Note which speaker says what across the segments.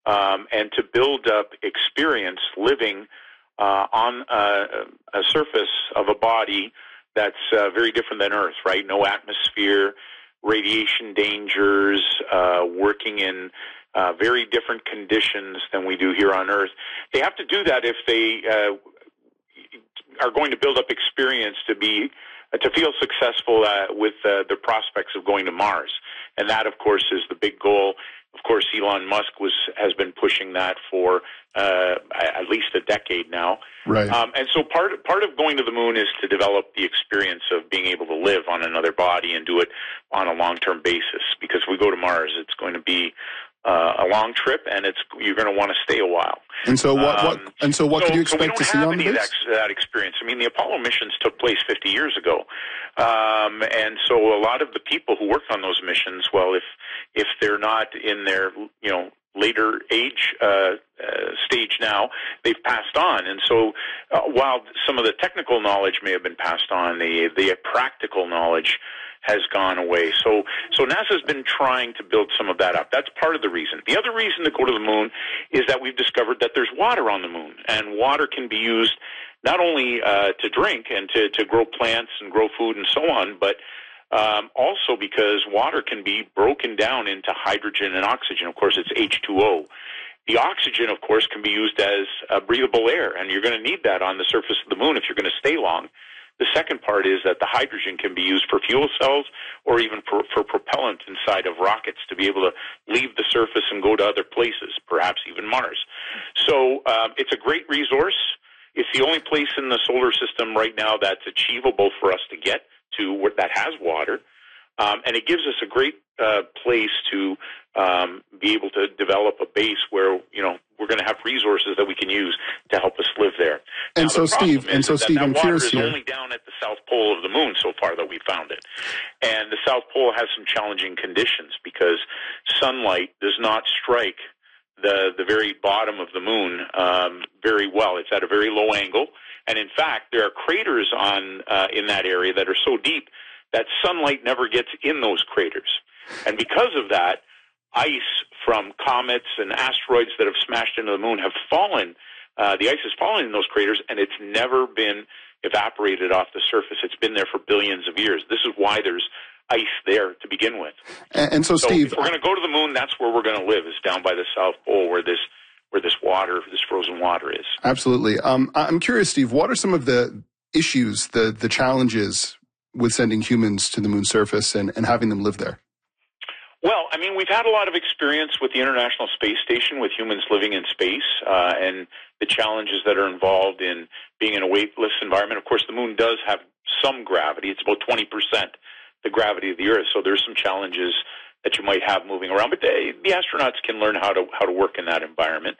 Speaker 1: and to build up experience living on a surface of a body that's very different than Earth, right? No atmosphere, radiation dangers, working in very different conditions than we do here on Earth. They have to do that if they are going to build up experience to feel successful with the prospects of going to Mars. And that, of course, is the big goal. Of course, Elon Musk has been pushing that for at least a decade now.
Speaker 2: Right.
Speaker 1: And so part of going to the moon is to develop the experience of being able to live on another body and do it on a long-term basis. Because if we go to Mars, it's going to be a long trip, and you're going to want to stay a while.
Speaker 2: And so what could you expect to see on the base?
Speaker 1: We don't have any of that experience. I mean, the Apollo missions took place 50 years ago, and so a lot of the people who worked on those missions, well, if they're not in their later age stage now, they've passed on. And so while some of the technical knowledge may have been passed on, the practical knowledge has gone away. So NASA's been trying to build some of that up. That's part of the reason. The other reason to go to the moon is that we've discovered that there's water on the moon, and water can be used not only to drink and to grow plants and grow food and so on, but also because water can be broken down into hydrogen and oxygen. Of course, it's H2O. The oxygen, of course, can be used as breathable air, and you're going to need that on the surface of the moon if you're going to stay long. The second part is that the hydrogen can be used for fuel cells or even for propellant inside of rockets to be able to leave the surface and go to other places, perhaps even Mars. So it's a great resource. It's the only place in the solar system right now that's achievable for us to get to where that has water. And it gives us a great place to be able to develop a base where, we're going to have resources that we can use to help us live there.
Speaker 2: And
Speaker 1: now,
Speaker 2: so, Steve, I'm curious here.
Speaker 1: Water is only down at the South Pole of the moon so far that we found it. And the South Pole has some challenging conditions because sunlight does not strike the very bottom of the moon very well. It's at a very low angle. And in fact, there are craters in that area that are so deep that sunlight never gets in those craters. And because of that, ice from comets and asteroids that have smashed into the moon have fallen. The ice has fallen in those craters, and it's never been evaporated off the surface. It's been there for billions of years. This is why there's ice there to begin with.
Speaker 2: And so, Steve,
Speaker 1: if we're going to go to the moon, that's where we're going to live, is down by the South Pole where this frozen water is.
Speaker 2: Absolutely. I'm curious, Steve, what are some of the issues, the challenges with sending humans to the moon's surface and having them live there?
Speaker 1: Well, I mean, we've had a lot of experience with the International Space Station with humans living in space and the challenges that are involved in being in a weightless environment. Of course, the moon does have some gravity. It's about 20% the gravity of the Earth, so there's some challenges that you might have moving around. But the astronauts can learn how to work in that environment.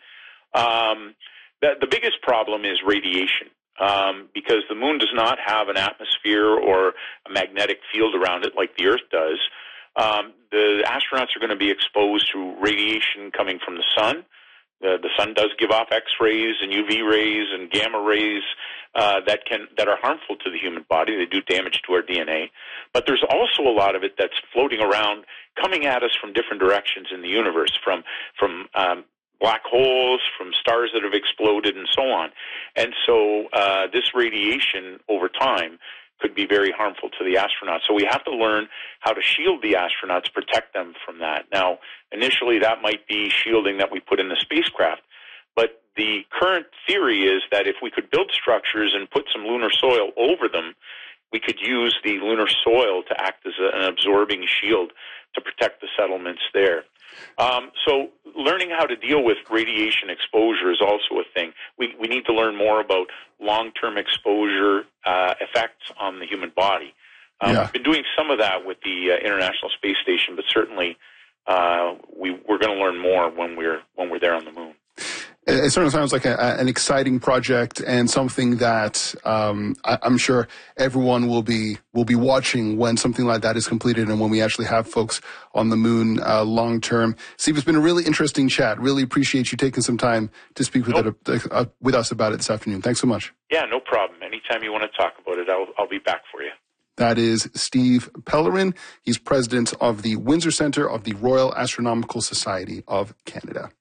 Speaker 1: The biggest problem is radiation. Because the moon does not have an atmosphere or a magnetic field around it like the Earth does. The astronauts are going to be exposed to radiation coming from the sun. The sun does give off X-rays and UV rays and gamma rays that are harmful to the human body. They do damage to our DNA. But there's also a lot of it that's floating around, coming at us from different directions in the universe, from black holes, from stars that have exploded, and so on. And so this radiation over time could be very harmful to the astronauts. So we have to learn how to shield the astronauts, protect them from that. Now, initially that might be shielding that we put in the spacecraft, but the current theory is that if we could build structures and put some lunar soil over them, we could use the lunar soil to act as an absorbing shield to protect the settlements there. So learning how to deal with radiation exposure is also a thing. We need to learn more about long-term exposure effects on the human body. We've been doing some of that with the International Space Station, but certainly we're going to learn more when we're there on the moon.
Speaker 2: It certainly sounds like an exciting project and something that I'm sure everyone will be watching when something like that is completed and when we actually have folks on the moon long term. Steve, it's been a really interesting chat. Really appreciate you taking some time to speak with us about it this afternoon. Thanks so much.
Speaker 1: Yeah, no problem. Anytime you want to talk about it, I'll be back for you.
Speaker 2: That is Steve Pellerin. He's president of the Windsor Centre of the Royal Astronomical Society of Canada.